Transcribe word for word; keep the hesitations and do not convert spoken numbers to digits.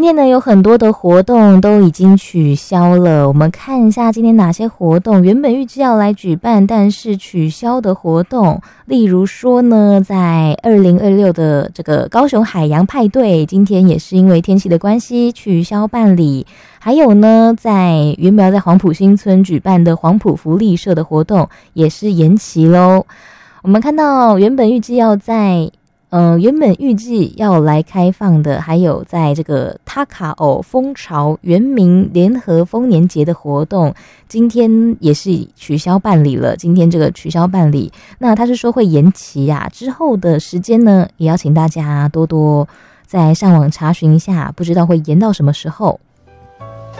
今天呢有很多的活动都已经取消了，我们看一下今天哪些活动原本预计要来举办但是取消的活动。例如说呢，在二零二六的这个高雄海洋派对，今天也是因为天气的关系取消办理。还有呢，在原本要在黄埔新村举办的黄埔福利社的活动也是延期咯。我们看到原本预计要在嗯、呃，原本预计要来开放的，还有在这个塔卡欧蜂巢原民联合丰年节的活动，今天也是取消办理了。今天这个取消办理，那他是说会延期啊，之后的时间呢，也要请大家多多再上网查询一下，不知道会延到什么时候。